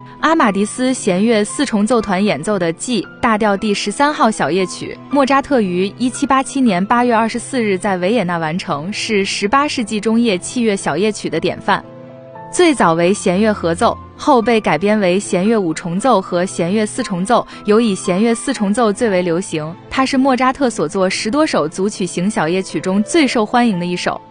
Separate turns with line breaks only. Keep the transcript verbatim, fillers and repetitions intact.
阿玛迪斯弦乐四重奏团演奏的 G 大调第十三号小夜曲，莫扎特于一七八七年八月二十四日在维也纳完成，是十八世纪中叶器乐小夜曲的典范。最早为弦乐合奏，后被改编为弦乐五重奏和弦乐四重奏，尤以弦乐四重奏最为流行。它是莫扎特所作十多首组曲型小夜曲中最受欢迎的一首。